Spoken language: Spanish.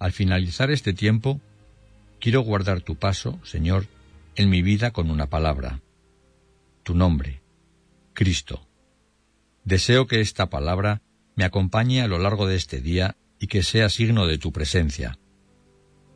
Al finalizar este tiempo, quiero guardar tu paso, Señor, en mi vida con una palabra. Tu nombre, Cristo. Deseo que esta palabra me acompañe a lo largo de este día y que sea signo de tu presencia.